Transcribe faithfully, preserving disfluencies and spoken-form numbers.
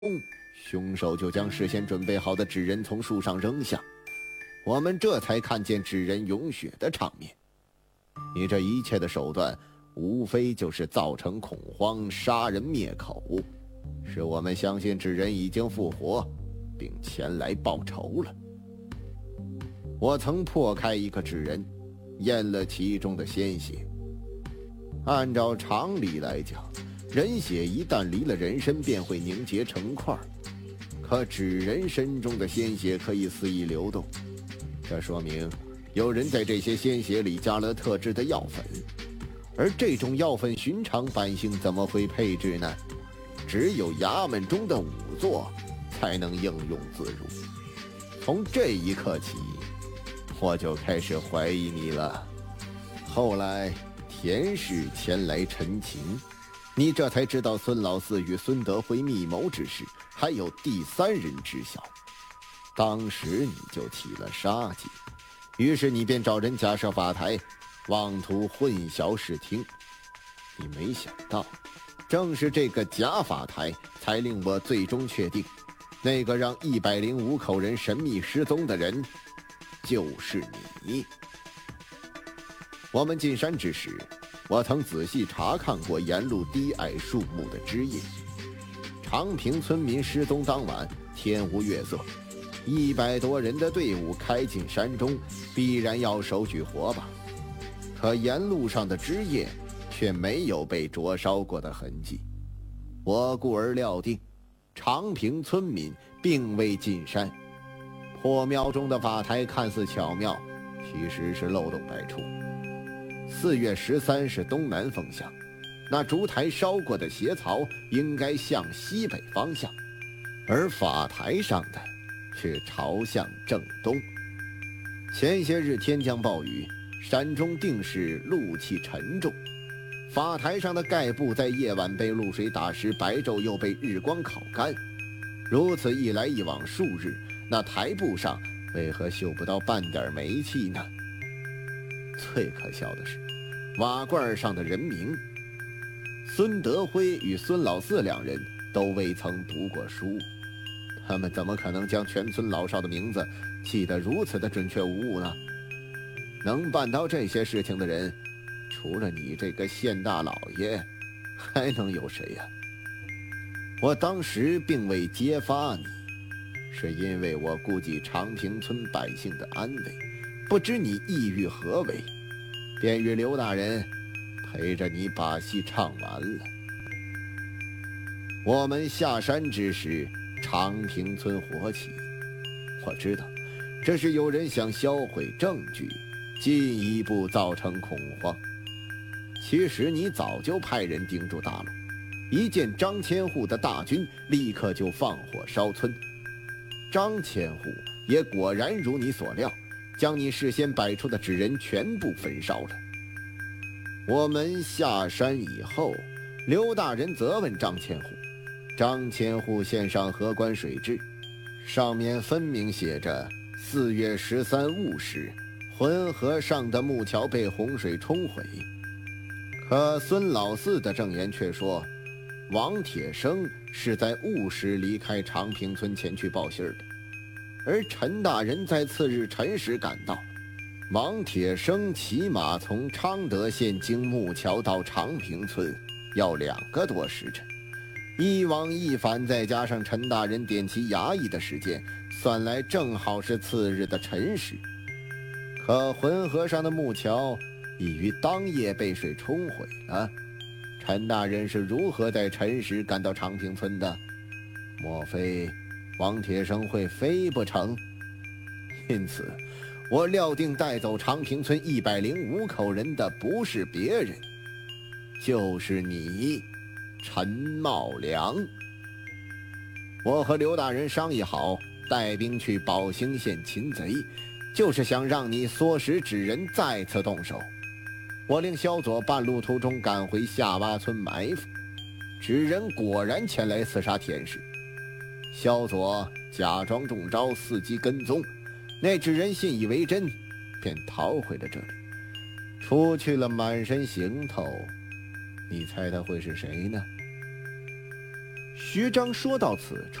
凶手就将事先准备好的纸人从树上扔下，我们这才看见纸人涌血的场面。你这一切的手段，无非就是造成恐慌，杀人灭口，使我们相信纸人已经复活，并前来报仇了。我曾破开一个纸人，验了其中的鲜血。按照常理来讲，人血一旦离了人身，便会凝结成块，可纸人身中的鲜血可以肆意流动，这说明有人在这些鲜血里加了特制的药粉，而这种药粉寻常百姓怎么会配制呢？只有衙门中的仵作才能应用自如。从这一刻起，我就开始怀疑你了。后来田氏前来陈情，你这才知道孙老四与孙德辉密谋之事还有第三人知晓，当时你就起了杀机，于是你便找人假设法台，妄图混淆视听。你没想到，正是这个假法台才令我最终确定，那个让一百零五口人神秘失踪的人就是你。我们进山之时，我曾仔细查看过沿路低矮树木的枝叶。长平村民失踪当晚，天无月色，一百多人的队伍开进山中，必然要手举火把。可沿路上的枝叶却没有被灼烧过的痕迹，我故而料定，长平村民并未进山。破庙中的法台看似巧妙，其实是漏洞百出。四月十三是东南风向，那烛台烧过的斜槽应该向西北方向，而法台上的却朝向正东。前些日天降暴雨，山中定是露气沉重，法台上的盖布在夜晚被露水打湿，白昼又被日光烤干。如此一来一往数日，那台布上为何嗅不到半点煤气呢？最可笑的是，瓦罐上的人名，孙德辉与孙老四两人都未曾读过书，他们怎么可能将全村老少的名字记得如此的准确无误呢？能办到这些事情的人，除了你这个县大老爷，还能有谁呀？我当时并未揭发你，是因为我顾及长平村百姓的安危，不知你意欲何为，便与刘大人陪着你把戏唱完了。我们下山之时，长平村火起，我知道这是有人想销毁证据，进一步造成恐慌。其实你早就派人盯住大路，一见张千户的大军，立刻就放火烧村。张千户也果然如你所料，将你事先摆出的纸人全部焚烧了。我们下山以后，刘大人责问张千户，张千户献上河关水志，上面分明写着四月十三戊时，浑河上的木桥被洪水冲毁。可孙老四的证言却说，王铁生是在戊时离开长平村前去报信的，而陈大人在次日辰时赶到。王铁生骑马从昌德县经木桥到长平村，要两个多时辰，一往一返，再加上陈大人点其衙役的时间，算来正好是次日的辰时。可浑河上的木桥已于当夜被水冲毁了，陈大人是如何在辰时赶到长平村的？莫非王铁生会飞不成？因此我料定带走长平村一百零五口人的不是别人，就是你，陈茂良。我和刘大人商议好，带兵去宝兴县擒贼，就是想让你唆使纸人再次动手。我令萧佐半路途中赶回下洼村埋伏，纸人果然前来刺杀田氏。萧佐假装中招，伺机跟踪，那纸人信以为真，便逃回了这里，除去了满身行头。你猜他会是谁呢？ 徐章说到此处。